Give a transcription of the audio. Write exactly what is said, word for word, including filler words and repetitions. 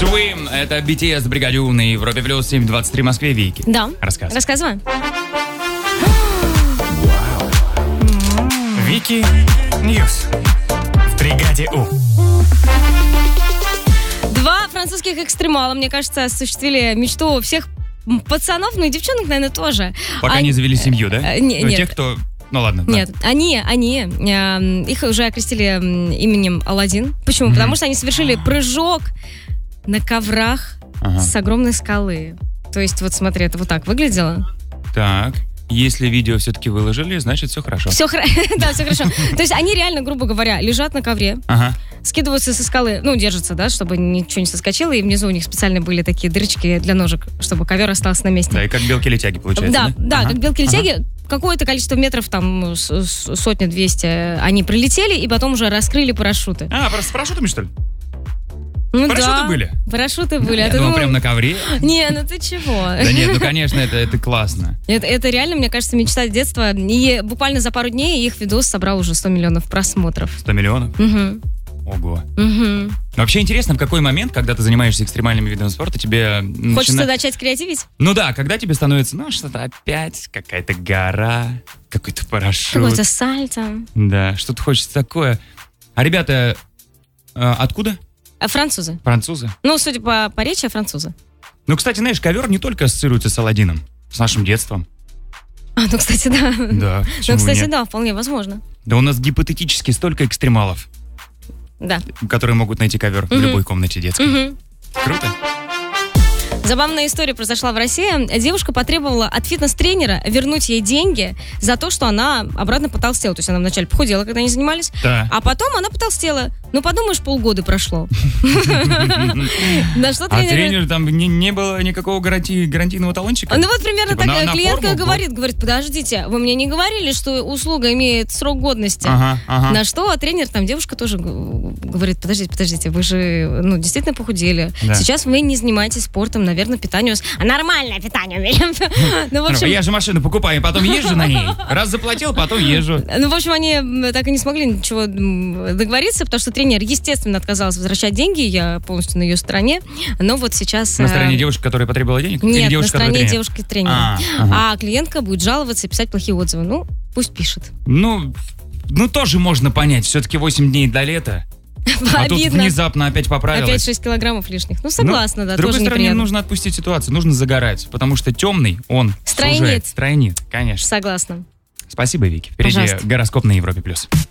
Swim, это би ти эс, Бригадю на Европе плюс семь двадцать три в Москве. Вики. Да. Рассказывай. Рассказывай. Вики Ньюс в Бригаде У. Два французских экстремала, мне кажется, осуществили мечту всех пацанов, ну и девчонок, наверное, тоже. Пока Они... не завели семью, да? А, не, ну, нет. Тех, кто... Ну ладно. Нет, да. они, они, э, их уже окрестили э, именем Аладдин. Почему? Mm-hmm. Потому что они совершили прыжок на коврах ага. с огромной скалы. То есть, вот смотри, это вот так выглядело. Так. Если видео все-таки выложили, значит, все хорошо. Все хорошо. Да, все хорошо. То есть они реально, грубо говоря, лежат на ковре, ага. скидываются со скалы, ну, держатся, да, чтобы ничего не соскочило, и внизу у них специально были такие дырочки для ножек, чтобы ковер остался на месте. Да, и как белки-летяги, получается, да? Да, да, ага. как белки-летяги. Ага. Какое-то количество метров, там, сотня-двести, они прилетели, и потом уже раскрыли парашюты. А, с парашютами, что ли? Ну, парашюты да, были? Парашюты были. Я а думал, думал... прям на ковре. Не, ну ты чего? Да нет, ну конечно, это, это классно. Это, это реально, мне кажется, мечта детства. И буквально за пару дней их видос собрал уже сто миллионов просмотров. сто миллионов? Угу. Ого. Угу. Вообще интересно, в какой момент, когда ты занимаешься экстремальными видами спорта, тебе... Хочется начина... начать креативить? Ну да, когда тебе становится, ну что-то опять, какая-то гора, какой-то парашют. Какое-то сальто. Да, что-то хочется такое. А ребята, э, откуда? А французы. Французы? Ну, судя по, по речи, французы. Ну, кстати, знаешь, ковер не только ассоциируется с Аладдином, с нашим детством. А, ну, кстати, да. Да, Ну, кстати, нет? да, вполне возможно. Да у нас гипотетически столько экстремалов, Да. которые могут найти ковер Угу. в любой комнате детской. Угу. Круто. Забавная история произошла в России. Девушка потребовала от фитнес-тренера вернуть ей деньги за то, что она обратно потолстела. То есть она вначале похудела, когда они занимались, Да. а потом она потолстела. Ну, подумаешь, полгода прошло. На что А тренер... тренер, там не, не было никакого гаранти- гарантийного талончика? Ну вот примерно Типа, так на- на клиентка форму, говорит, говорит, подождите, вы мне не говорили, что услуга имеет срок годности? Ага, ага. На что а тренер, там девушка тоже г- говорит, подождите, подождите, вы же ну, действительно похудели. Да. Сейчас вы не занимаетесь спортом, наверное, питание у вас... А нормальное питание у меня. Ну, в общем... Я же машину покупаю, потом езжу на ней. Раз заплатил, потом езжу. Ну, в общем, они м, так и не смогли ничего м, договориться, потому что тренер, естественно, отказался возвращать деньги, я полностью на ее стороне, но вот сейчас... На а, стороне девушки, которая потребовала денег? Или Нет, на девушка, которая стороне тренер? девушки-тренера. А, ага. А клиентка будет жаловаться и писать плохие отзывы. Ну, пусть пишет. Ну, ну, тоже можно понять. Все-таки восемь дней до лета. А тут Обидно. внезапно опять поправилась. Опять шесть килограммов лишних. Ну, согласна, Ну, да, с другой тоже стороны, неприятно. нужно отпустить ситуацию, нужно загорать, потому что темный, он Стройнит. сужает. Стройнит, конечно. Согласна. Спасибо, Вики. Впереди Пожалуйста. гороскоп на Европе+. плюс.